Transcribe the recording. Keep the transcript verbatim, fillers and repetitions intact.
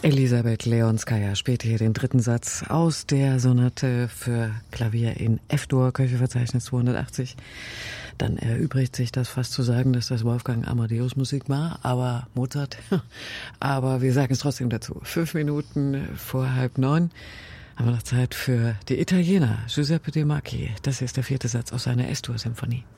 Elisabeth Leonskaya spielt hier den dritten Satz aus der Sonate für Klavier in F-Dur, Köchelverzeichnis zweihundertachtzig. Dann erübrigt sich das fast zu sagen, dass das Wolfgang Amadeus Musik war, aber Mozart. Aber wir sagen es trotzdem dazu. Fünf Minuten vor halb neun haben wir noch Zeit für die Italiener, Giuseppe De Macchi. Das ist der vierte Satz aus seiner S-Dur-Symphonie.